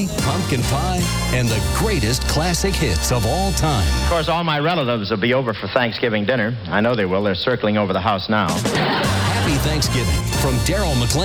pumpkin pie, and the greatest classic hits of all time. Of course, all my relatives will be over for Thanksgiving dinner. I know they will. They're circling over the house now. Happy Thanksgiving from Daryl McClain.